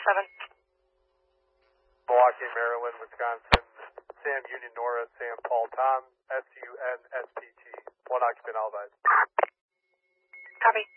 Milwaukee, Maryland, Wisconsin. Sam Union Nora, Sam Paul Tom, SUNSPT. One occupant, all advised. Copy.